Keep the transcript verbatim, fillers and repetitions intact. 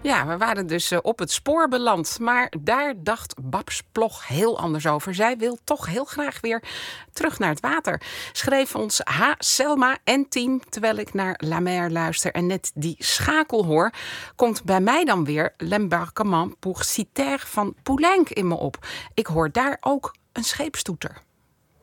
Ja, we waren dus uh, op het spoor beland. Maar daar dacht Babs Plog heel anders over. Zij wil toch heel graag weer terug naar het water. Schreef ons H. Selma en team. Terwijl ik naar La Mer luister en net die schakel hoor, komt bij mij dan weer L'Embarquement pour Citerre van Poulenc in me op. Ik hoor daar ook een scheepstoeter.